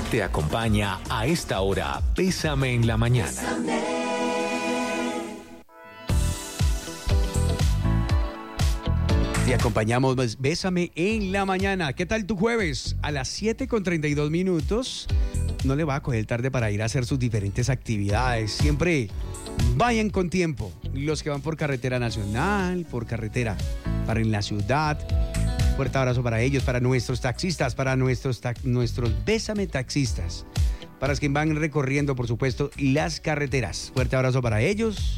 Te acompaña a esta hora Bésame en la Mañana. Te acompañamos, Bésame en la Mañana. ¿Qué tal tu jueves? A las 7:32. No le va a coger tarde para ir a hacer sus diferentes actividades. Siempre vayan con tiempo. Los que van por carretera nacional, por carretera para en la ciudad. Fuerte abrazo para ellos, para nuestros taxistas, para nuestros Bésame taxistas. Para los que van recorriendo, por supuesto, las carreteras. Fuerte abrazo para ellos.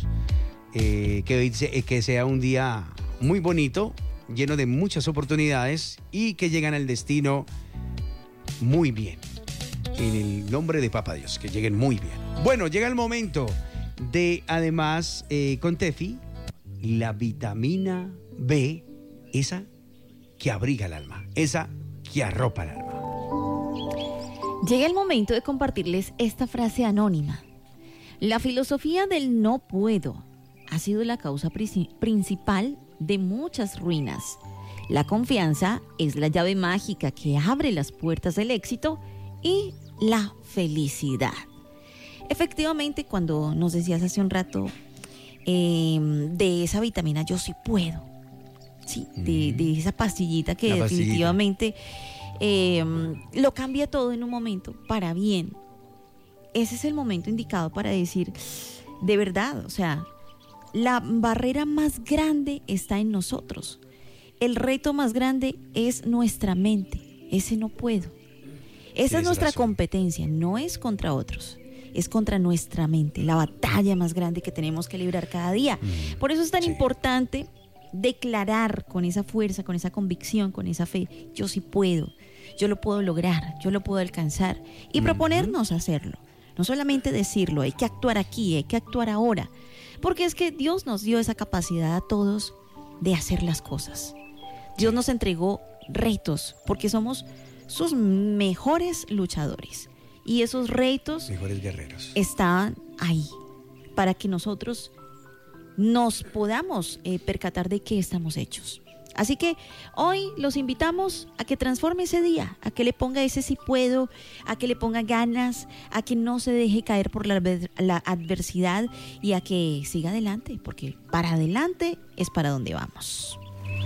Que sea un día muy bonito, lleno de muchas oportunidades y que llegan al destino muy bien. En el nombre de Papá Dios, que lleguen muy bien. Bueno, llega el momento de, además, con Tefi, la vitamina B, esa que abriga el alma, esa que arropa el alma. Llega el momento de compartirles esta frase anónima. La filosofía del no puedo ha sido la causa principal de muchas ruinas. La confianza es la llave mágica que abre las puertas del éxito y la felicidad. Efectivamente, cuando nos decías hace un rato de esa vitamina yo sí puedo, sí, de esa pastillita que definitivamente lo cambia todo en un momento para bien. Ese es el momento indicado para decir, de verdad, o sea, la barrera más grande está en nosotros. El reto más grande es nuestra mente. Ese no puedo. Esa es nuestra competencia, no es contra otros, es contra nuestra mente, la batalla más grande que tenemos que librar cada día. Por eso es tan importante declarar con esa fuerza, con esa convicción, con esa fe, yo sí puedo, yo lo puedo lograr, yo lo puedo alcanzar y proponernos hacerlo. No solamente decirlo, hay que actuar aquí, hay que actuar ahora, porque es que Dios nos dio esa capacidad a todos de hacer las cosas. Dios nos entregó retos porque somos sus mejores luchadores y esos retos, mejores guerreros, están ahí para que nosotros nos podamos percatar de qué estamos hechos. Así que hoy los invitamos a que transforme ese día, a que le ponga ese sí puedo, a que le ponga ganas, a que no se deje caer por la adversidad y a que siga adelante, porque para adelante es para donde vamos.